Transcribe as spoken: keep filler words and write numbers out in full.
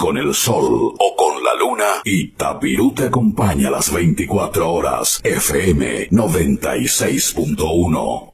con el sol o con la luna, Itapirú te acompaña a las veinticuatro horas. F M noventa y seis punto uno.